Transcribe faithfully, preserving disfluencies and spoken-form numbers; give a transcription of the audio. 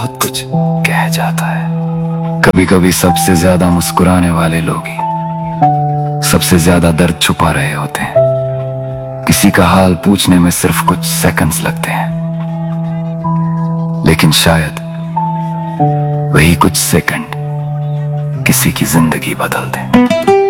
बहुत कुछ कह जाता है। कभी कभी सबसे ज्यादा मुस्कुराने वाले लोग ही सबसे ज्यादा दर्द छुपा रहे होते हैं। किसी का हाल पूछने में सिर्फ कुछ सेकंड्स लगते हैं, लेकिन शायद वही कुछ सेकंड किसी की जिंदगी बदल दे।